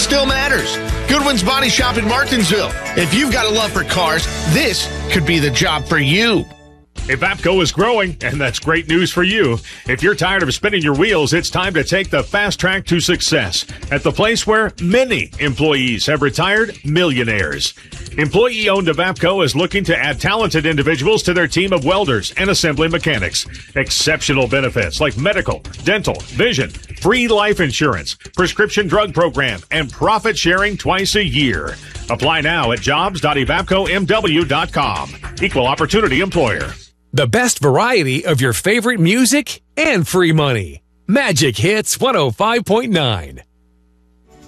still matters. Goodwin's Body Shop in Martinsville. If you've got a love for cars, this could be the job for you. Evapco is growing, and that's great news for you. If you're tired of spinning your wheels, it's time to take the fast track to success at the place where many employees have retired millionaires. Employee-owned Evapco is looking to add talented individuals to their team of welders and assembly mechanics. Exceptional benefits like medical, dental, vision, free life insurance, prescription drug program, and profit sharing twice a year. Apply now at jobs.evapcomw.com. Equal opportunity employer. The best variety of your favorite music and free money. Magic Hits 105.9.